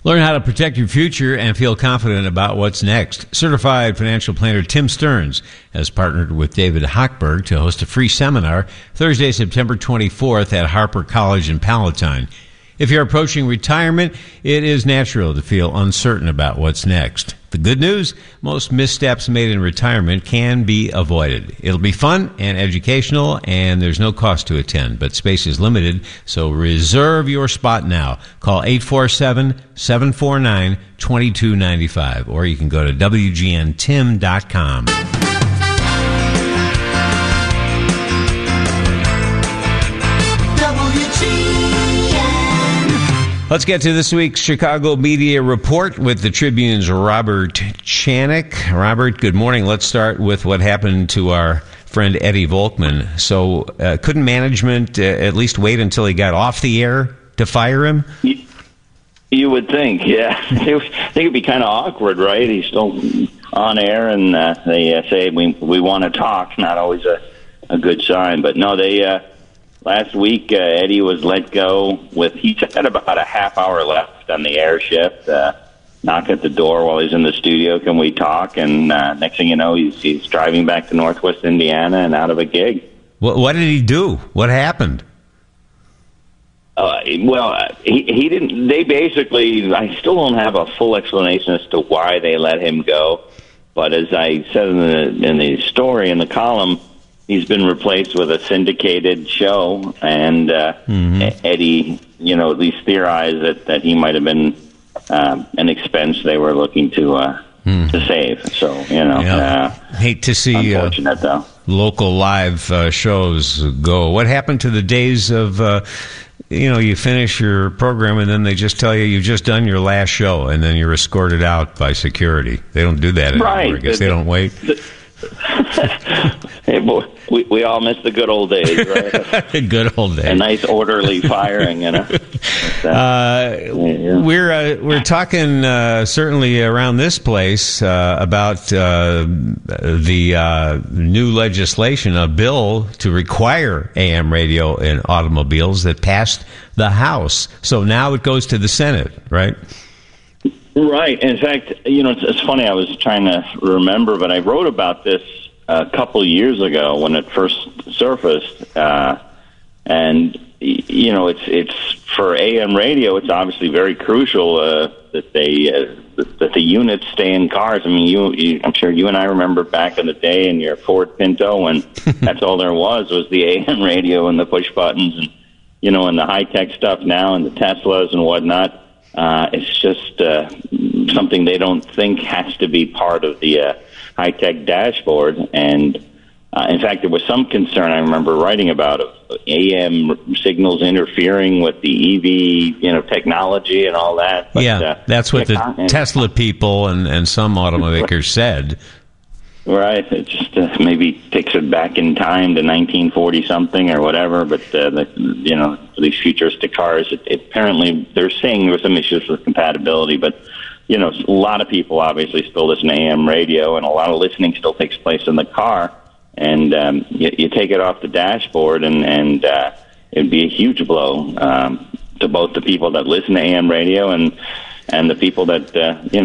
Learn how to protect your future and feel confident about what's next. Certified financial planner Tim Stearns has partnered with David Hochberg to host a free seminar Thursday, September 24th at Harper College in Palatine. If you're approaching retirement, it is natural to feel uncertain about what's next. The good news, most missteps made in retirement can be avoided. It'll be fun and educational, and there's no cost to attend, but space is limited, so reserve your spot now. Call 847-749-2295, or you can go to WGNTim.com. Let's get to this week's Chicago Media Report with the Tribune's Robert Chanik. Robert, good morning. Let's start with what happened to our friend Eddie Volkman. So couldn't management at least wait until he got off the air to fire him? You would think, yeah. I think it'd be kind of awkward, right? He's still on air, and they say we want to talk. Not always a good sign. But no, they... Last week, Eddie was let go with, he had about a half hour left on the air shift. Knock at the door while he's in the studio, can we talk? And next thing you know, he's driving back to Northwest Indiana and out of a gig. What did he do? What happened? He didn't, they basically, I still don't have a full explanation as to why they let him go. But as I said in the story, in the column, he's been replaced with a syndicated show, and Eddie, at least theorized that he might have been an expense they were looking to save. So, hate to see unfortunate, though. Local live shows go. What happened to the days of, you finish your program and then they just tell you you've just done your last show, and then you're escorted out by security. They don't do that anymore. Right. I guess they don't wait. Hey, boy, we all miss the good old days, right? The good old days. A nice orderly firing, We're talking certainly around this place about the new legislation, a bill to require AM radio in automobiles that passed the House. So now it goes to the Senate, right? Right. In fact, it's funny. I was trying to remember, but I wrote about this a couple years ago when it first surfaced, and it's for AM radio. It's obviously very crucial that the units stay in cars. I mean, I'm sure you and I remember back in the day in your Ford Pinto when that's all there was the AM radio and the push buttons, and and the high tech stuff now and the Teslas and whatnot. It's just something they don't think has to be part of the high-tech dashboard. And, in fact, there was some concern, I remember writing about, of AM signals interfering with the EV, technology and all that. But, that's what the Tesla people and some automakers said. Right. It just maybe takes it back in time to 1940-something or whatever. But, these futuristic cars, apparently they're saying there were some issues with compatibility. But, a lot of people obviously still listen to AM radio, and a lot of listening still takes place in the car. And you take it off the dashboard, and it'd be a huge blow to both the people that listen to AM radio and the people that,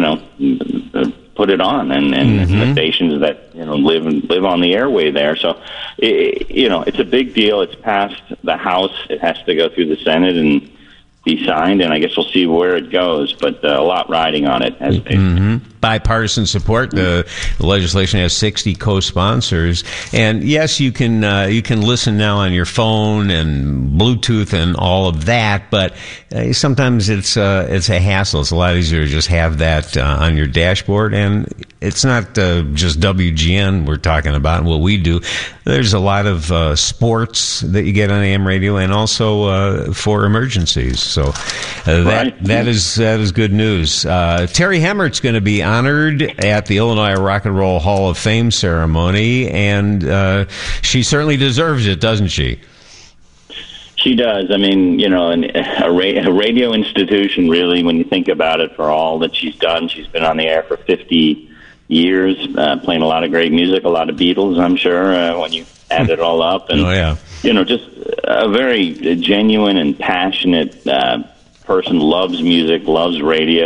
put it on, and the stations that live on the airway there. So it's a big deal. It's passed the House. It has to go through the Senate and be signed, and I guess we'll see where it goes. But a lot riding on it. Bipartisan support. The legislation has 60 co-sponsors, and yes, you can listen now on your phone and Bluetooth and all of that. But sometimes it's a hassle. It's a lot easier to just have that on your dashboard, and it's not just WGN we're talking about and what we do. There's a lot of sports that you get on AM radio, and also for emergencies. So that is good news. Terry Hemmert's going to be honored at the Illinois Rock and Roll Hall of Fame ceremony, and she certainly deserves it, doesn't she? She does. I mean, a radio institution, really, when you think about it, for all that she's done. She's been on the air for 50 years, playing a lot of great music, a lot of Beatles, I'm sure, when you add it all up. And, just a very genuine and passionate person, loves music, loves radio.